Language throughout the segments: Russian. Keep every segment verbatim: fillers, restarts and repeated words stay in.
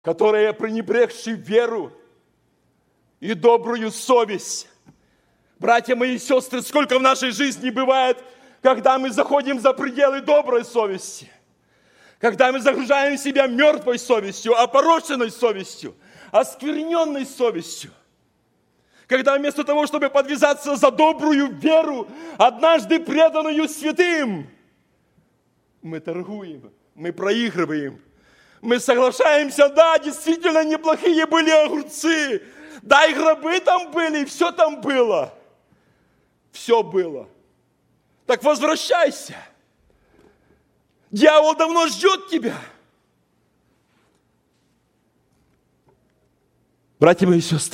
которые, пренебрегши веру и добрую совесть. Братья мои и сестры, сколько в нашей жизни бывает, когда мы заходим за пределы доброй совести, когда мы загружаем себя мертвой совестью, опороченной совестью, оскверненной совестью. Когда вместо того, чтобы подвязаться за добрую веру, однажды преданную святым, мы торгуем, мы проигрываем. Мы соглашаемся, да, действительно неплохие были огурцы, да, и гробы там были, и все там было. Все было. Так возвращайся. Дьявол давно ждет тебя. Братья мои и сестры,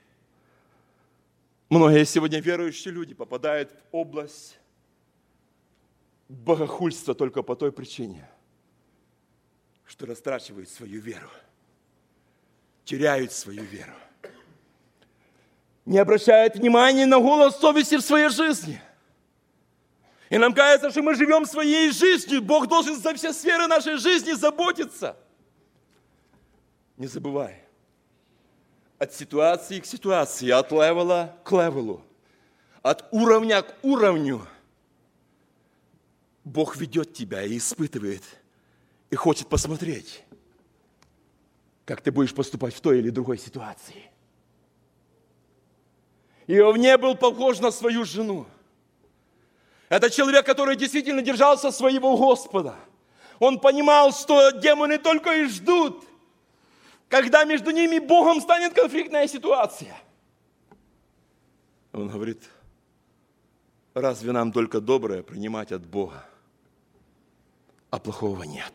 многие сегодня верующие люди попадают в область богохульства только по той причине, что растрачивают свою веру, теряют свою веру, не обращают внимания на голос совести в своей жизни. И нам кажется, что мы живем своей жизнью, Бог должен за все сферы нашей жизни заботиться. Не забывай, от ситуации к ситуации, от левела к левелу, от уровня к уровню Бог ведет тебя и испытывает, и хочет посмотреть, как ты будешь поступать в той или другой ситуации. Иов не был похож на свою жену. Это человек, который действительно держался своего Господа. Он понимал, что демоны только и ждут, когда между ними и Богом станет конфликтная ситуация. Он говорит, разве нам только доброе принимать от Бога, а плохого нет?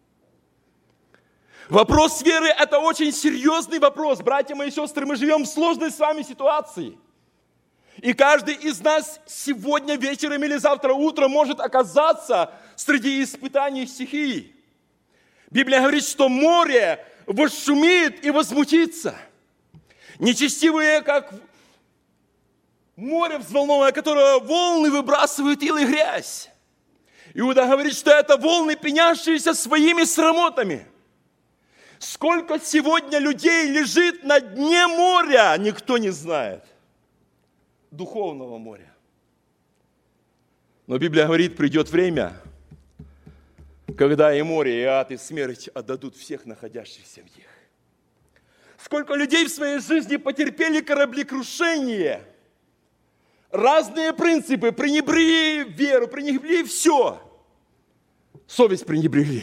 Вопрос веры – это очень серьезный вопрос. Братья мои и сестры, мы живем в сложной с вами ситуации. И каждый из нас сегодня вечером или завтра утром может оказаться среди испытаний стихии. Библия говорит, что море возшумит и возмутится. Нечестивые, как море взволнованное, которое волны выбрасывают ил и грязь. Иуда говорит, что это волны, пенящиеся своими срамотами. Сколько сегодня людей лежит на дне моря, никто не знает. Духовного моря. Но Библия говорит, придет время, когда и море, и ад, и смерть отдадут всех находящихся в них. Сколько людей в своей жизни потерпели кораблекрушение, разные принципы, пренебрегли веру, пренебрегли все. Совесть пренебрегли.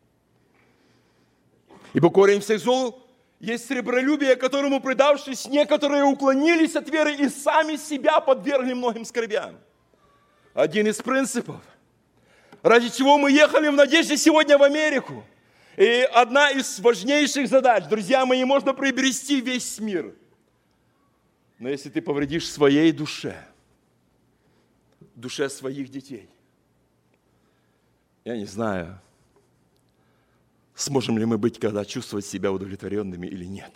Ибо корень всех зол есть сребролюбие, которому, предавшись, некоторые уклонились от веры и сами себя подвергли многим скорбям. Один из принципов, ради чего мы ехали в надежде сегодня в Америку. И одна из важнейших задач, друзья мои, можно приобрести весь мир. Но если ты повредишь своей душе, душе своих детей, я не знаю, сможем ли мы быть, когда чувствовать себя удовлетворенными или нет.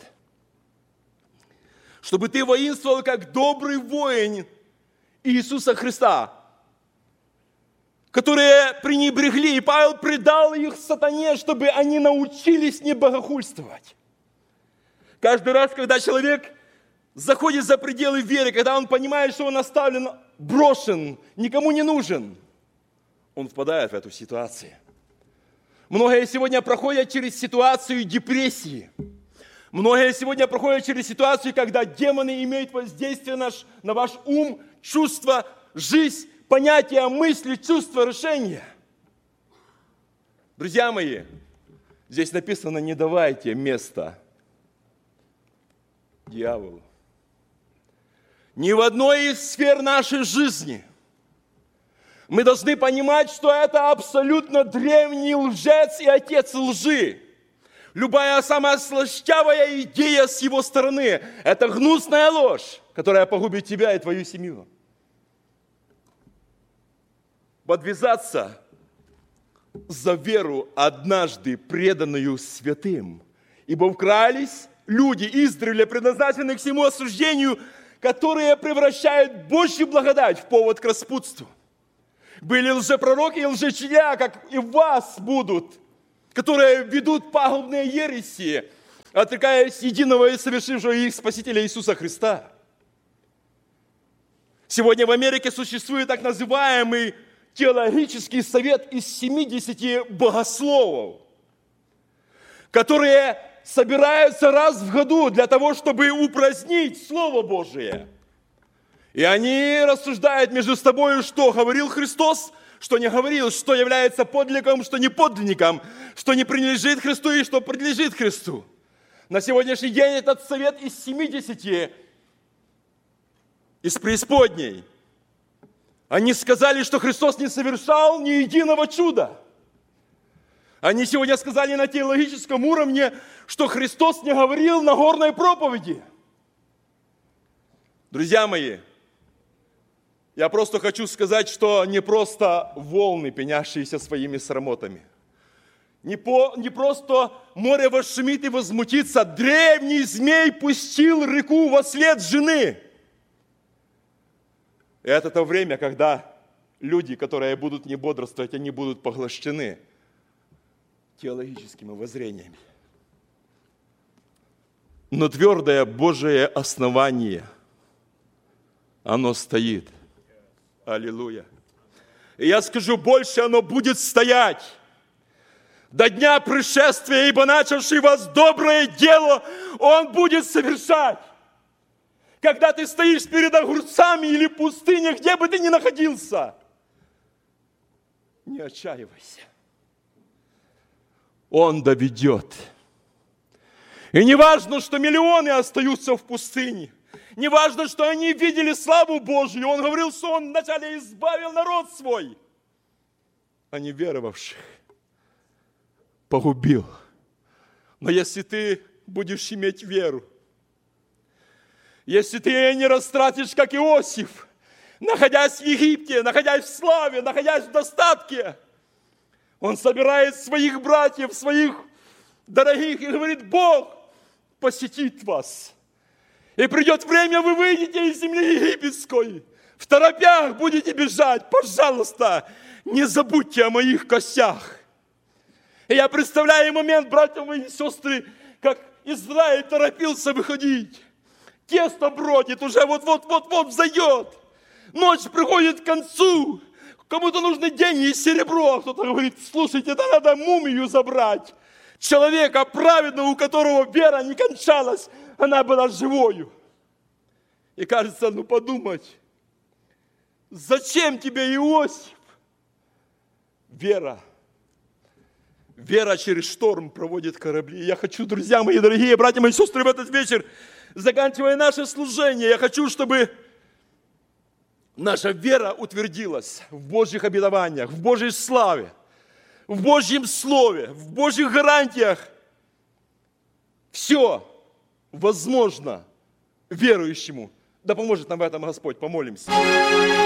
Чтобы ты воинствовал, как добрый воин Иисуса Христа, которые пренебрегли, и Павел предал их сатане, чтобы они научились не богохульствовать. Каждый раз, когда человек заходит за пределы веры, когда он понимает, что он оставлен, брошен, никому не нужен, он впадает в эту ситуацию. Многие сегодня проходят через ситуацию депрессии. Многие сегодня проходят через ситуацию, когда демоны имеют воздействие на, на ваш ум, чувства, жизнь, понятия, мысли, чувства, решения. Друзья мои, здесь написано, не давайте места дьяволу. Ни в одной из сфер нашей жизни мы должны понимать, что это абсолютно древний лжец и отец лжи. Любая самая слащавая идея с его стороны – это гнусная ложь, которая погубит тебя и твою семью. Подвязаться за веру, однажды преданную святым, ибо вкрались люди издревле, предназначенные к всему осуждению, которые превращают Божью благодать в повод к распутству. Были лжепророки и лжечия, как и вас будут, которые ведут пагубные ереси, отрекаясь единого и совершившего их Спасителя Иисуса Христа. Сегодня в Америке существует так называемый теологический совет из семидесяти богословов, которые собираются раз в году для того, чтобы упразднить Слово Божие. И они рассуждают между собой, что говорил Христос, что не говорил, что является подлинником, что не подлинником, что не принадлежит Христу и что принадлежит Христу. На сегодняшний день этот совет из семидесяти, из преисподней, они сказали, что Христос не совершал ни единого чуда. Они сегодня сказали на теологическом уровне, что Христос не говорил на горной проповеди. Друзья мои, я просто хочу сказать, что не просто волны, пенящиеся своими срамотами. Не, по, не просто море восшумит и возмутится. Древний змей пустил реку во след жены. И это то время, когда люди, которые будут не бодрствовать, они будут поглощены теологическими воззрениями. Но твердое Божие основание, оно стоит. Аллилуйя. И я скажу больше, оно будет стоять до дня пришествия, ибо начавший вас доброе дело, он будет совершать. Когда ты стоишь перед огурцами или пустыней, где бы ты ни находился, не отчаивайся. Он доведет. И не важно, что миллионы остаются в пустыне. Не важно, что они видели славу Божью. Он говорил, что Он вначале избавил народ свой, а не веровавших погубил. Но если ты будешь иметь веру, если ты ее не растратишь, как Иосиф, находясь в Египте, находясь в славе, находясь в достатке, он собирает своих братьев, своих дорогих и говорит, Бог посетит вас. И придет время, вы выйдете из земли египетской, в торопях будете бежать. Пожалуйста, не забудьте о моих костях. И я представляю момент, братья мои и сестры, как Израиль торопился выходить. Тесто бродит, уже вот-вот-вот-вот взойдет. Ночь приходит к концу. Кому-то нужны деньги и серебро. Кто-то говорит, слушайте, это надо мумию забрать. Человека праведного, у которого вера не кончалась, она была живою. И кажется, ну подумать, зачем тебе, Иосиф? Вера. Вера через шторм проводит корабли. Я хочу, друзья мои, дорогие братья мои сестры, в этот вечер, заканчивая наше служение, я хочу, чтобы наша вера утвердилась в Божьих обетованиях, в Божьей славе, в Божьем Слове, в Божьих гарантиях. Все возможно верующему. Да поможет нам в этом Господь. Помолимся.